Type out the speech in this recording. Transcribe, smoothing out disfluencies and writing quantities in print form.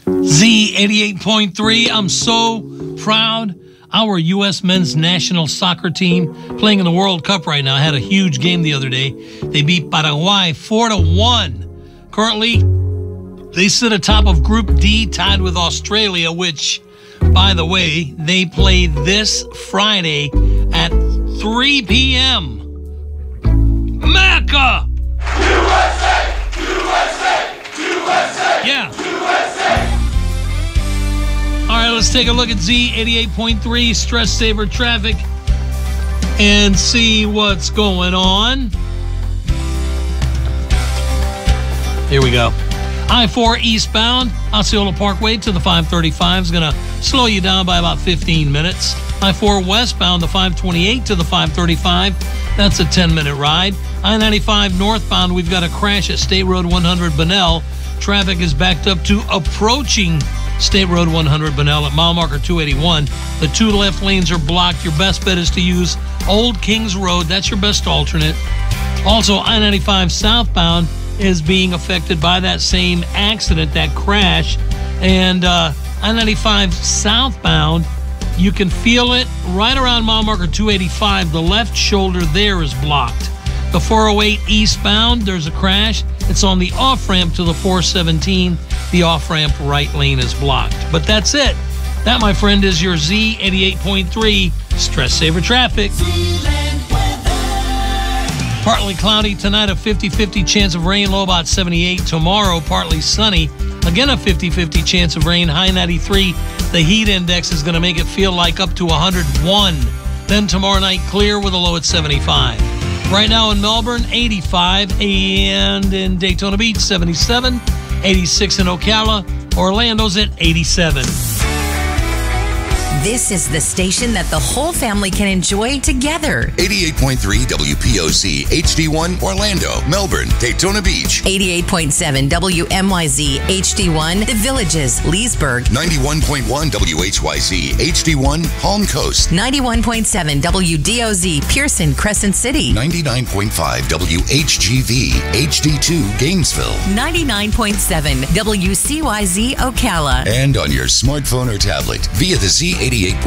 Z88.3, I'm so proud. Our U.S. men's national soccer team playing in the World Cup right now had a huge game the other day. They beat Paraguay 4-1. Currently, they sit atop of Group D, tied with Australia, which, by the way, they play this Friday at 3 p.m. Mecca! USA! USA! USA! Yeah. USA! All right, let's take a look at Z88.3 Stress Saver Traffic and see what's going on. Here we go. I-4 eastbound, Osceola Parkway to the 535 is going to slow you down by about 15 minutes. I-4 westbound, the 528 to the 535, that's a 10-minute ride. I-95 northbound, we've got a crash at State Road 100 Bunnell. Traffic is backed up to approaching State Road 100 Bunnell at mile marker 281. The two left lanes are blocked. Your best bet is to use Old Kings Road. That's your best alternate. Also, I-95 southbound is being affected by that same accident, that crash. And I-95 southbound, you can feel it right around mile marker 285. The left shoulder there is blocked. The 408 eastbound, there's a crash. It's on the off-ramp to the 417. The off-ramp right lane is blocked. But that's it. That, my friend, is your Z88.3 Stress Saver Traffic. Partly cloudy tonight, a 50-50 chance of rain, low about 78. Tomorrow, partly sunny. Again, a 50-50 chance of rain, high 93. The heat index is going to make it feel like up to 101. Then tomorrow night, clear with a low at 75. Right now in Melbourne, 85. And in Daytona Beach, 77. 86 in Ocala. Orlando's at 87. This is the station that the whole family can enjoy together. 88.3 WPOC HD1 Orlando, Melbourne, Daytona Beach. 88.7 WMYZ HD1 The Villages, Leesburg. 91.1 WHYZ HD1 Palm Coast. 91.7 WDOZ Pearson, Crescent City. 99.5 WHGV HD2 Gainesville. 99.7 WCYZ Ocala. And on your smartphone or tablet via the Z88